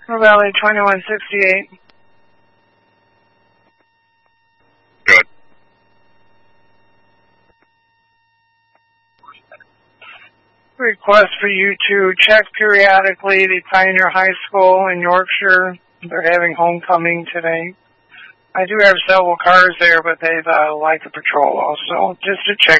Valley 2168. Good. Request for you to check periodically the Pioneer High School in Yorkshire. They're having homecoming today. I do have several cars there, but they've light the patrol also, just to check